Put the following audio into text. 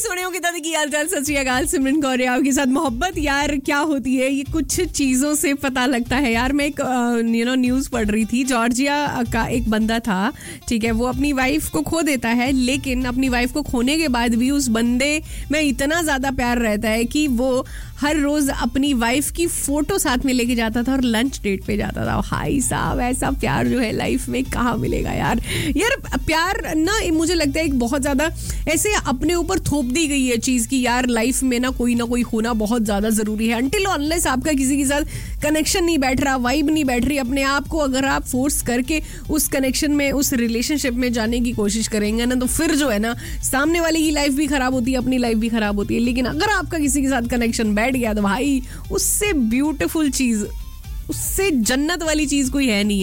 सोने हो कितना की हाल चाल, सत श्री अकाल, सिमरन कौर आपके साथ। मोहब्बत यार क्या होती है ये कुछ चीजों से पता लगता है यार। मैं एक न्यूज पढ़ रही थी। जॉर्जिया का एक बंदा था, ठीक है, वो अपनी वाइफ को खो देता है, लेकिन अपनी वाइफ को खोने के बाद भी उस बंदे में इतना ज्यादा प्यार रहता है कि वो हर रोज अपनी वाइफ की फोटो साथ में लेके जाता था और लंच डेट पे जाता था। हाय साहब, ऐसा प्यार जो है लाइफ में कहाँ मिलेगा यार। प्यार ना मुझे लगता है एक बहुत ज्यादा ऐसे अपने ऊपर थोप दी गई है चीज की यार, लाइफ में ना कोई होना बहुत ज्यादा जरूरी है। अनटिल अनलेस आपका किसी के साथ कनेक्शन नहीं बैठ रहा, वाइब नहीं बैठ रही, अपने आप को अगर आप फोर्स करके उस कनेक्शन में, उस रिलेशनशिप में जाने की कोशिश करेंगे ना, तो फिर जो है ना सामने वाले की लाइफ भी खराब होती है, अपनी लाइफ भी खराब होती है। लेकिन अगर आपका किसी के साथ कनेक्शन बैठ गया तो भाई उससे ब्यूटीफुल चीज, उससे जन्नत वाली चीज कोई है नहीं है।